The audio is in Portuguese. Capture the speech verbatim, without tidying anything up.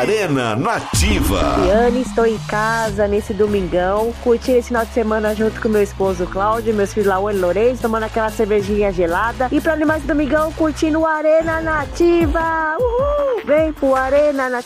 Arena Nativa. Ana, estou em casa nesse domingão, curtindo esse final de semana junto com meu esposo Cláudio, meus filhos Laura e Lourenço, tomando aquela cervejinha gelada. E pra animar esse domingão, curtindo o Arena Nativa. Uhul! Vem pro Arena Nativa.